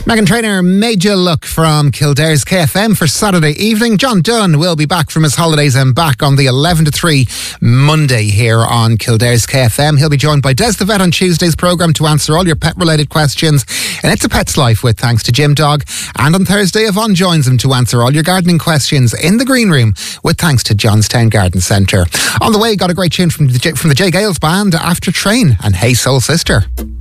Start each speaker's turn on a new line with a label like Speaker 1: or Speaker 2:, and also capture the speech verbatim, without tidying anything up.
Speaker 1: Megan Trainor made you look from Kildare's K F M for Saturday evening. John Dunn will be back from his holidays and back on the eleven to three Monday here on Kildare's K F M. He'll be joined by Des the Vet on Tuesday's programme to answer all your pet-related questions. And It's a Pet's Life with thanks to Jim Dog. And on Thursday, Yvonne joins him to answer all your gardening questions in the green room with thanks to Johnstown Garden Centre. On the way, got a great tune from the, from the J Gales Band, After Train and Hey Soul Sister.